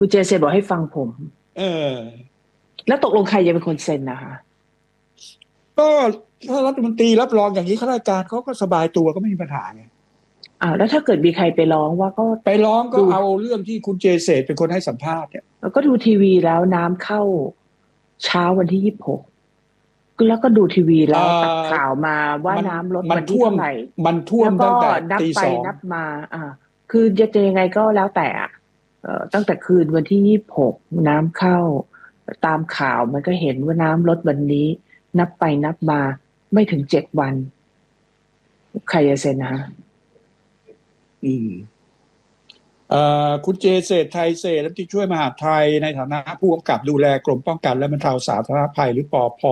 คุณเจเซบอกให้ฟังผมเออแล้วตกลงใครจะเป็นคนเซ็นนะคะก็ถ้ารัฐมนตรีรับรองอย่างนี้ข้าราชการเขาก็สบายตัวก็ไม่มีปัญหาไงแล้วถ้าเกิดมีใครไปร้องว่าก็ไปร้องก็ดูเอาเรื่องที่คุณเจเศรษฐ์เป็นคนให้สัมภาษณ์เนี่ยแล้วก็ดูทีวีแล้วน้ำเข้าเช้าวันที่26แล้วก็ดูทีวีเอ่แล้วตัดอข่าวมาว่ามันน้ำลดวันที่มันท่วมเท่าไหร่มันท่วแล้วก็มตั้งแต่นับไปตีสองนับมาคือจะยังไงก็แล้วแต่ตั้งแต่คืนวันที่26น้ำเข้าตามข่าวมันก็เห็นว่าน้ำลดวันนี้นับไปนับมาไม่ถึง7 วันใครจะเซ็นนะคะอืมคุณเจเศรษฐ์ไทยเศรษฐ์รัฐมนตรีช่วยมหาดไทยในฐานะผู้กำกับดูแลกรมป้องกันและบรรเทาสาธารณภัยหรือปอพ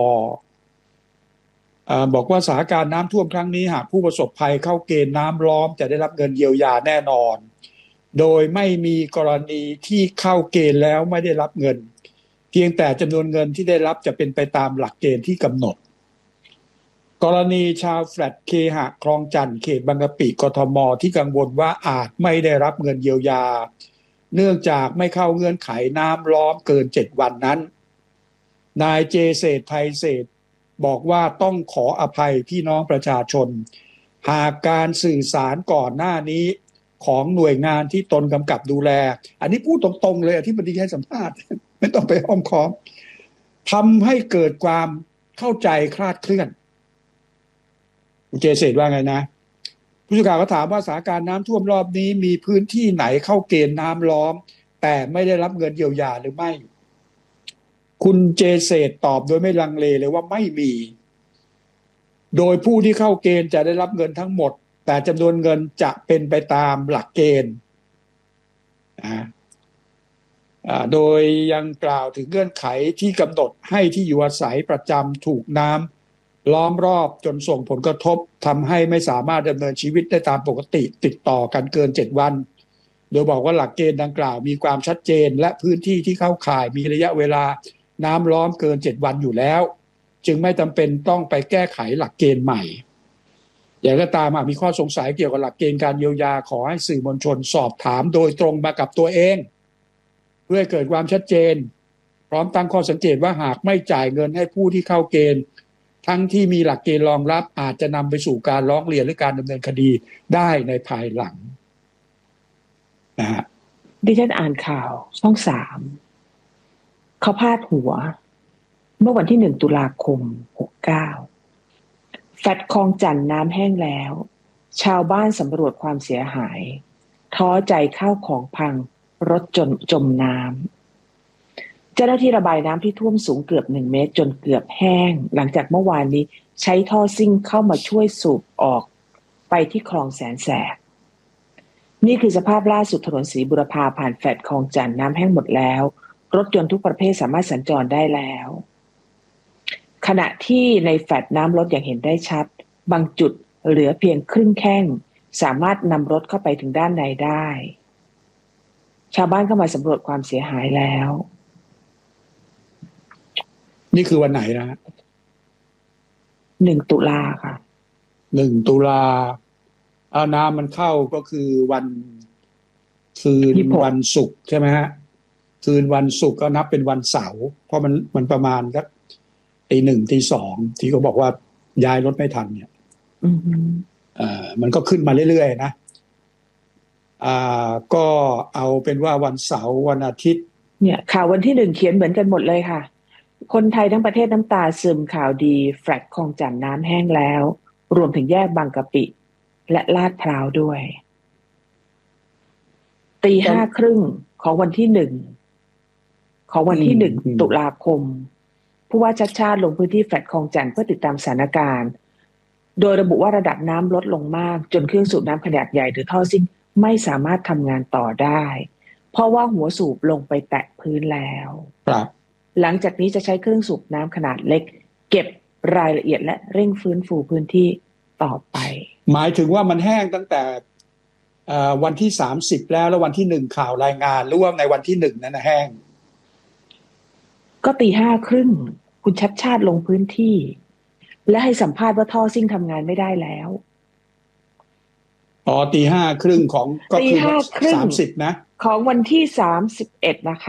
บอกว่าสถานการณ์น้ำท่วมครั้งนี้หากผู้ประสบภัยเข้าเกณฑ์น้ำล้อมจะได้รับเงินเยียวยาแน่นอนโดยไม่มีกรณีที่เข้าเกณฑ์แล้วไม่ได้รับเงินเพียงแต่จำนวนเงินที่ได้รับจะเป็นไปตามหลักเกณฑ์ที่กำหนดกรณีชาวแฟลตเคหะคลองจันทน์เขตบางกะปิกทมที่กังวลว่าอาจไม่ได้รับเงินเยียวยาเนื่องจากไม่เข้าเงื่อนไขน้ำล้อมเกิน7 วันนั้นนายเจเศรษฐ์ไทยเศรษฐ์บอกว่าต้องขออภัยพี่น้องประชาชนหากการสื่อสารก่อนหน้านี้ของหน่วยงานที่ตนกำกับดูแลอันนี้พูดตรงๆเลยอธิบดีให้สัมภาษณ์ไม่ต้องไปอ้อมค้อมทำให้เกิดความเข้าใจคลาดเคลื่อนคุณเจเศรษฐ์ว่าไงนะผู้สื่อข่าวก็ถามว่าสถานการณ์น้ำท่วมรอบนี้มีพื้นที่ไหนเข้าเกณฑ์น้ำล้อมแต่ไม่ได้รับเงินเยียวยาหรือไม่คุณเจเศรษฐ์ตอบโดยไม่ลังเลเลยว่าไม่มีโดยผู้ที่เข้าเกณฑ์จะได้รับเงินทั้งหมดแต่จำนวนเงินจะเป็นไปตามหลักเกณฑ์นะโดยยังกล่าวถึงเงื่อนไขที่กำหนดให้ที่อยู่อาศัยประจำถูกน้ำล้อมรอบจนส่งผลกระทบทำให้ไม่สามารถดำเนินชีวิตได้ตามปกติติดต่อกันเกิน7 วันโดยบอกว่าหลักเกณฑ์ดังกล่าวมีความชัดเจนและพื้นที่ที่เข้าข่ายมีระยะเวลาน้ำล้อมเกิน7 วันอยู่แล้วจึงไม่จำเป็นต้องไปแก้ไขหลักเกณฑ์ใหม่อย่างก็ตามมีข้อสงสัยเกี่ยวกับหลักเกณฑ์การเยียวยาขอให้สื่อมวลชนสอบถามโดยตรงมากับตัวเองเพื่อให้เกิดความชัดเจนพร้อมตั้งข้อสังเกตว่าหากไม่จ่ายเงินให้ผู้ที่เข้าเกณฑ์ทั้งที่มีหลักเกณฑ์รองรับอาจจะนำไปสู่การร้องเรียนหรือการดำเนินคดีได้ในภายหลังนะฮะดิฉันอ่านข่าวช่อง 3เขาพาดหัวเมื่อวันที่1 ตุลาคม 69แฟลตคลองจันทน์น้ำแห้งแล้วชาวบ้านสำรวจความเสียหายท้อใจข้าวของพังรถจมน้ำเจ้าหน้าที่ระบายน้ำที่ท่วมสูงเกือบ1 เมตรจนเกือบแห้งหลังจากเมื่อวานนี้ใช้ท่อซิ่งเข้ามาช่วยสูบออกไปที่คลองแสนแสบนี่คือสภาพล่าสุดถนนศรีบุรพาผ่านแฟลตคลองจันทน์น้ำแห้งหมดแล้วรถยนต์ทุกประเภทสามารถสัญจรได้แล้วขณะที่ในแฟลตน้ำลดอย่างเห็นได้ชัดบางจุดเหลือเพียงครึ่งแข้งสามารถนำรถเข้าไปถึงด้านในได้ชาวบ้านเข้ามาสำรวจความเสียหายแล้วนี่คือวันไหนนะฮะ 1 ตุลาค่ะ 1 ตุลาเอาน้ำมันเข้าก็คือวันคืน 26 วันศุกร์ใช่ไหมฮะคืนวันศุกร์ก็นับเป็นวันเสาร์เพราะมันประมาณสักตี 1ตี 2ที่เขาบอกว่าย้ายรถไม่ทันเนี่ยอือฮึมันก็ขึ้นมาเรื่อยๆนะก็เอาเป็นว่าวันเสาร์วันอาทิตย์เนี่ยข่าววันที่1เขียนเหมือนกันหมดเลยค่ะคนไทยทั้งประเทศน้ำตาซึมข่าวดีแฟลตคลองจันทน์น้ำแห้งแล้วรวมถึงแยกบางกะปิและลาดพร้าวด้วยตีตอนห้าครึ่งของวันที่หนึ่งของวันอืมที่หนึ่งอืมตุลาคมผู้ว่าชัดชาติลงพื้นที่แฟลตคลองจันทน์เพื่อติดตามสถานการณ์โดยระบุว่าระดับน้ำลดลงมากจนเครื่องสูบน้ำขนาดใหญ่หรือท่อซิ่งไม่สามารถทำงานต่อได้เพราะว่าหัวสูบลงไปแตะพื้นแล้วครับหลังจากนี้จะใช้เครื่องสูบน้ำขนาดเล็กเก็บรายละเอียดและเร่งฟื้นฟูพื้นที่ต่อไปหมายถึงว่ามันแห้งตั้งแต่วันที่30แล้ววันที่1ข่าวรายงานหรือว่าในวันที่1นั้นนะแห้งก็ตีห้าครึ่งคุณชัดชาติลงพื้นที่และให้สัมภาษณ์ว่าท่อซิ่งทำงานไม่ได้แล้วตี 5:30ของก็ตีคือห้าครึ่ง 30นะของวันที่31นะคะ